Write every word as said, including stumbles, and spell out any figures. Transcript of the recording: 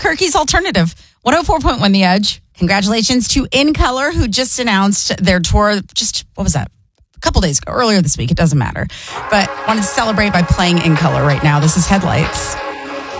Albuquerque's alternative. one oh four point one The Edge. Congratulations to In Color, who just announced their tour just, what was that? A couple days ago, earlier this week. It doesn't matter. But wanted to celebrate by playing In Color right now. This is Headlights.